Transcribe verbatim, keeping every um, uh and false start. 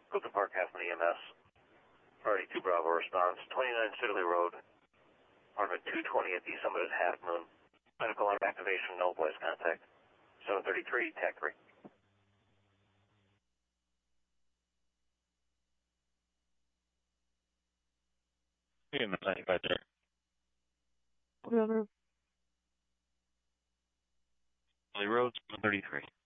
Clifton Park, half an E M S. Priority two Bravo response, twenty-nine Sidley Road. Apartment two twenty at the Summit at Half Moon. Medical alarm activation, no voice contact. seven thirty-three, T A C three. E M S ninety-five there. Whatever. Sidley Road, seven thirty-three.